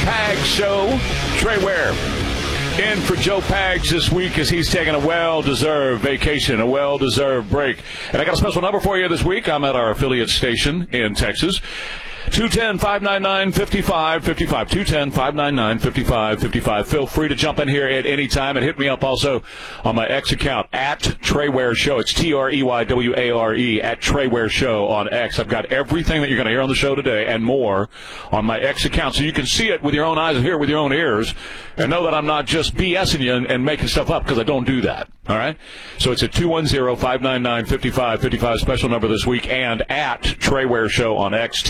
Pags Show. Trey Ware in for Joe Pags this week as he's taking a well-deserved vacation, a well-deserved break. And I got a special number for you this week. I'm at our affiliate station in Texas. 210-599-5555. 210-599-5555. Feel free to jump in here at any time and hit me up also on my X account, at Trey Ware Show. It's TREYWARE, at Trey Ware Show on X. I've got everything that you're going to hear on the show today and more on my X account, so you can see it with your own eyes and hear it with your own ears and know that I'm not just BSing you and making stuff up, because I don't do that. All right? So it's at 210-599-5555, special number this week, and at Trey Ware Show on X,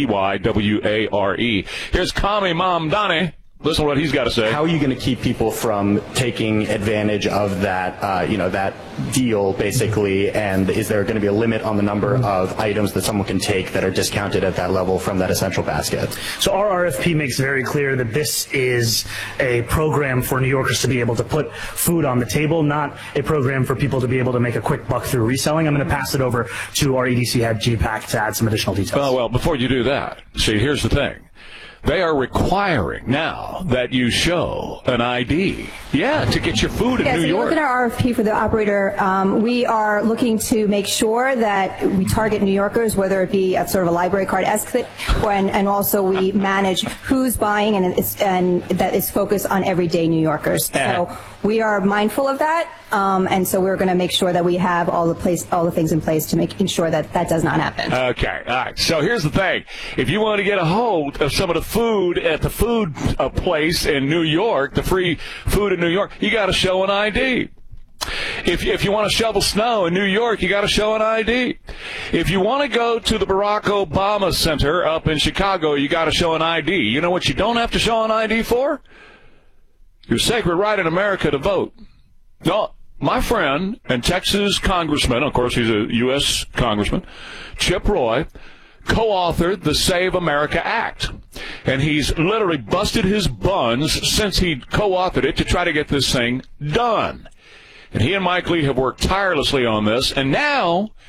TREYWARE. Here's Commie Mom Donnie. Listen to what he's got to say. How are you going to keep people from taking advantage of that, that deal, basically? And is there going to be a limit on the number of items that someone can take that are discounted at that level from that essential basket? So our RFP makes very clear that this is a program for New Yorkers to be able to put food on the table, not a program for people to be able to make a quick buck through reselling. I'm going to pass it over to our EDC head, G-Pack, to add some additional details. Well, before you do that, see, here's the thing. They are requiring now that you show an ID, to get your food in New York. You look at our RFP for the operator, we are looking to make sure that we target New Yorkers, whether it be at sort of a library card-esque, and also we manage who's buying, and that is focused on everyday New Yorkers. So we are mindful of that, and so we're going to make sure that we have all the things in place to ensure that that does not happen. Okay, all right. So here's the thing: if you want to get a hold of some of the food at the food place in New York, the free food in New York, you got to show an ID. If you want to shovel snow in New York, you got to show an ID. If you want to go to the Barack Obama Center up in Chicago, you got to show an ID. You know what you don't have to show an ID for? Your sacred right in America to vote. No, my friend and Texas congressman, of course he's a U.S. congressman, Chip Roy, co-authored the Save America Act. And he's literally busted his buns since he co-authored it to try to get this thing done. And he and Mike Lee have worked tirelessly on this, and now